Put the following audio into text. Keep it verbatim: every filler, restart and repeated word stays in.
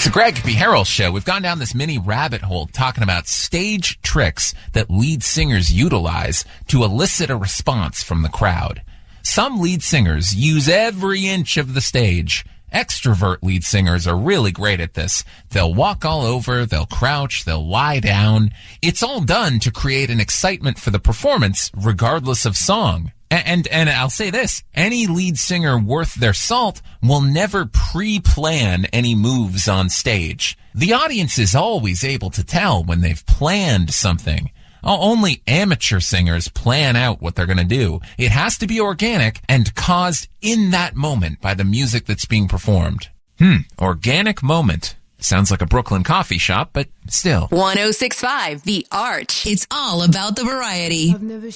the Greg B. Harrell Show. We've gone down this mini rabbit hole talking about stage tricks that lead singers utilize to elicit a response from the crowd. Some lead singers use every inch of the stage. Extrovert lead singers are really great at this. They'll walk all over, they'll crouch, they'll lie down. It's all done to create an excitement for the performance, regardless of song. And, and I'll say this, any lead singer worth their salt will never pre-plan any moves on stage. The audience is always able to tell when they've planned something. Only amateur singers plan out what they're going to do. It has to be organic and caused in that moment by the music that's being performed. Hmm, organic moment. Sounds like a Brooklyn coffee shop, but still. one oh six point five, The Arch. It's all about the variety. I've never